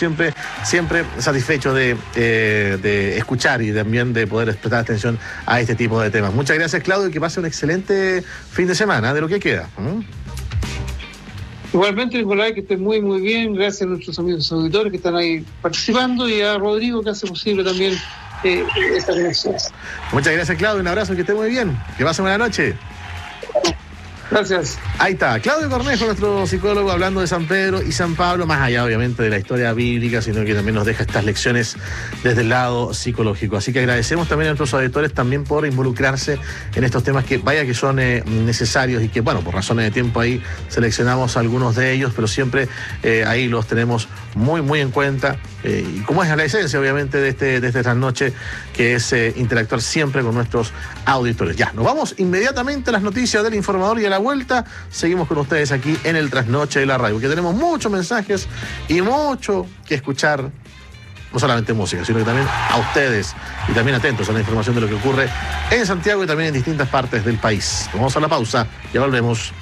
siempre satisfecho de escuchar y también de poder prestar atención a este tipo de temas. Muchas gracias, Claudio, y que pase un excelente fin de semana, de lo que queda. Igualmente, Nicolás, que esté muy, muy bien. Gracias a nuestros amigos auditores que están ahí participando y a Rodrigo, que hace posible también esta conexión. Muchas gracias, Claudio. Un abrazo, que esté muy bien. Que pase buena noche. Gracias. Ahí está, Claudio Cornejo, nuestro psicólogo, hablando de San Pedro y San Pablo, más allá obviamente de la historia bíblica, sino que también nos deja estas lecciones desde el lado psicológico. Así que agradecemos también a nuestros auditores también por involucrarse en estos temas que vaya que son necesarios y que, bueno, por razones de tiempo ahí seleccionamos algunos de ellos, pero siempre ahí los tenemos muy, muy en cuenta. Y como es la esencia, obviamente, de este trasnoche, que es interactuar siempre con nuestros auditores. Ya, nos vamos inmediatamente a las noticias del informador y a la vuelta seguimos con ustedes aquí en el Trasnoche de la Radio, porque tenemos muchos mensajes y mucho que escuchar, no solamente música, sino que también a ustedes, y también atentos a la información de lo que ocurre en Santiago y también en distintas partes del país. Vamos a la pausa, ya volvemos.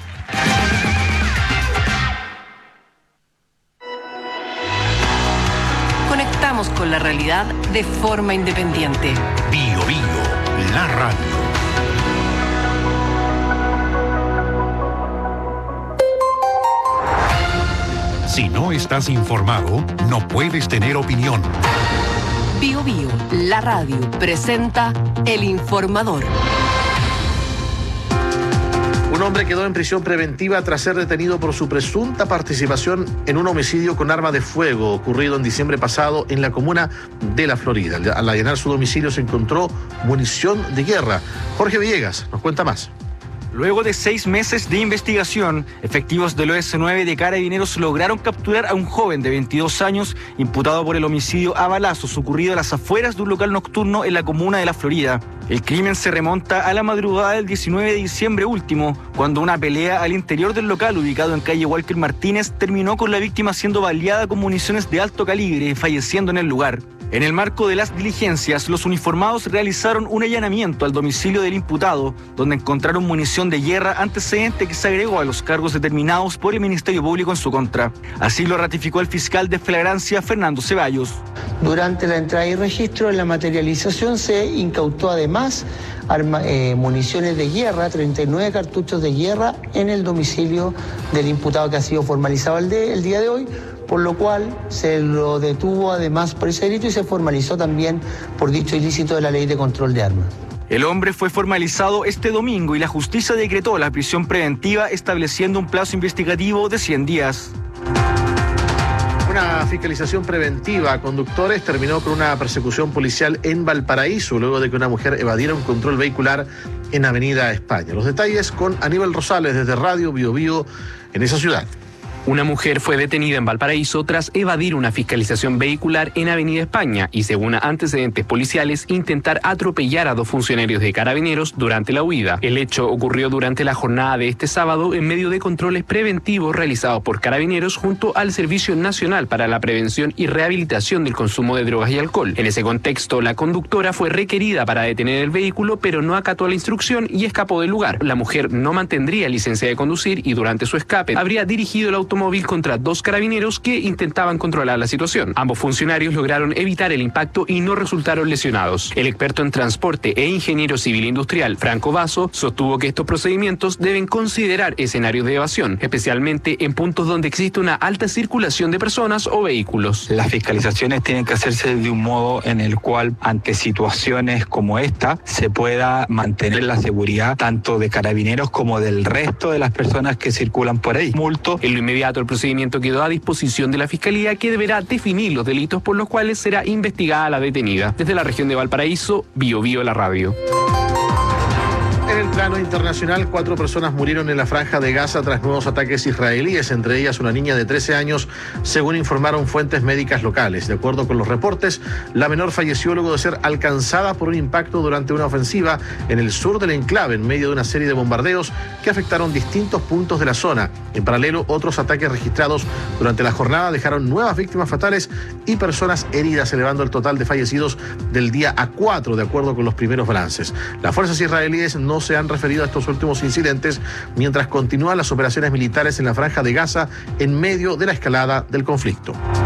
Conectamos con la realidad de forma independiente. Bio Bio, la radio. Si no estás informado, no puedes tener opinión. Bio Bio, la radio, presenta El Informador. Un hombre quedó en prisión preventiva tras ser detenido por su presunta participación en un homicidio con arma de fuego ocurrido en diciembre pasado en la comuna de La Florida. Al allanar su domicilio se encontró munición de guerra. Jorge Villegas nos cuenta más. Luego de 6 meses de investigación, efectivos del OS9 de Carabineros lograron capturar a un joven de 22 años imputado por el homicidio a balazos ocurrido a las afueras de un local nocturno en la comuna de La Florida. El crimen se remonta a la madrugada del 19 de diciembre último, cuando una pelea al interior del local ubicado en calle Walker Martínez terminó con la víctima siendo baleada con municiones de alto calibre, falleciendo en el lugar. En el marco de las diligencias, los uniformados realizaron un allanamiento al domicilio del imputado, donde encontraron munición de guerra, antecedente que se agregó a los cargos determinados por el Ministerio Público en su contra. Así lo ratificó el fiscal de flagrancia, Fernando Ceballos. Durante la entrada y registro en la materialización se incautó además municiones de guerra, 39 cartuchos de guerra en el domicilio del imputado que ha sido formalizado el día de hoy, por lo cual se lo detuvo además por ese delito y se formalizó también por dicho ilícito de la Ley de Control de Armas. El hombre fue formalizado este domingo y la justicia decretó la prisión preventiva estableciendo un plazo investigativo de 100 días. Una fiscalización preventiva a conductores terminó con una persecución policial en Valparaíso, luego de que una mujer evadiera un control vehicular en Avenida España. Los detalles con Aníbal Rosales desde Radio Bio Bio en esa ciudad. Una mujer fue detenida en Valparaíso tras evadir una fiscalización vehicular en Avenida España y, según antecedentes policiales, intentar atropellar a 2 funcionarios de Carabineros durante la huida. El hecho ocurrió durante la jornada de este sábado en medio de controles preventivos realizados por Carabineros junto al Servicio Nacional para la Prevención y Rehabilitación del Consumo de Drogas y Alcohol. En ese contexto, la conductora fue requerida para detener el vehículo, pero no acató la instrucción y escapó del lugar. La mujer no mantendría licencia de conducir y durante su escape habría dirigido el automóvil contra 2 carabineros que intentaban controlar la situación. Ambos funcionarios lograron evitar el impacto y no resultaron lesionados. El experto en transporte e ingeniero civil industrial, Franco Vaso, sostuvo que estos procedimientos deben considerar escenarios de evasión, especialmente en puntos donde existe una alta circulación de personas o vehículos. Las fiscalizaciones tienen que hacerse de un modo en el cual, ante situaciones como esta, se pueda mantener la seguridad tanto de Carabineros como del resto de las personas que circulan por ahí. Multo. En lo inmediato, el procedimiento quedó a disposición de la Fiscalía, que deberá definir los delitos por los cuales será investigada la detenida. Desde la región de Valparaíso, Bio Bio, la radio. En el plano internacional, 4 personas murieron en la Franja de Gaza tras nuevos ataques israelíes, entre ellas una niña de 13 años, según informaron fuentes médicas locales. De acuerdo con los reportes, la menor falleció luego de ser alcanzada por un impacto durante una ofensiva en el sur del enclave, en medio de una serie de bombardeos que afectaron distintos puntos de la zona. En paralelo, otros ataques registrados durante la jornada dejaron nuevas víctimas fatales y personas heridas, elevando el total de fallecidos del día a 4, de acuerdo con los primeros balances. Las fuerzas israelíes no se han referido a estos últimos incidentes, mientras continúan las operaciones militares en la Franja de Gaza en medio de la escalada del conflicto.